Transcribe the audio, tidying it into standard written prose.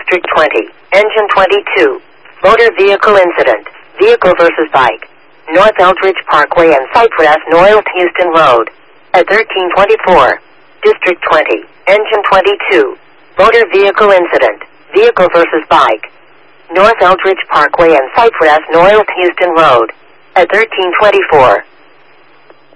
District 20, Engine 22. Motor vehicle incident. Vehicle versus bike. North Eldridge Parkway and Cypress North Houston Road. At 1324. District 20, Engine 22. Motor vehicle incident. Vehicle versus bike. North Eldridge Parkway and Cypress North Houston Road. At 1324.